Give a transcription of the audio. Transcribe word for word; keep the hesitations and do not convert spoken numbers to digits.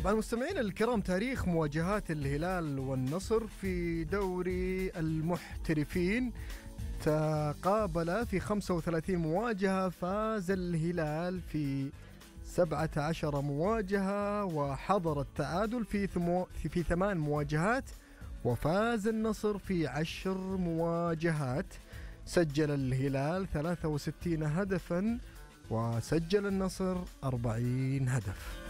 طبعا مستمعين الكرام، تاريخ مواجهات الهلال والنصر في دوري المحترفين: تقابل في خمسة وثلاثين مواجهة، فاز الهلال في سبعة عشر مواجهة، وحضر التعادل في ثمو في ثمان مواجهات، وفاز النصر في عشر مواجهات. سجل الهلال ثلاثة وستين هدفا وسجل النصر أربعين هدف.